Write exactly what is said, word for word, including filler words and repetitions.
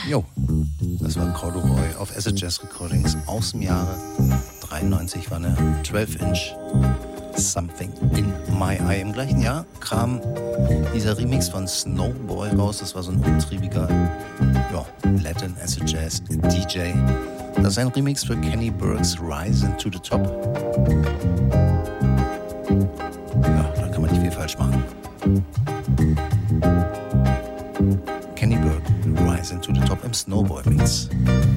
Jo, das war Corduroy auf Acid Jazz Recordings aus dem Jahre dreiundneunzig, war eine zwölf Inch Something in My Eye. Im gleichen Jahr kam dieser Remix von Snowboy raus. Das war so ein umtriebiger ja, Latin Acid Jazz D J. Das ist ein Remix für Kenny Burke's Rise into the Top. Ja, da kann man nicht viel falsch machen. Kenny Burke, Rise into the Top im Snowboy Mix.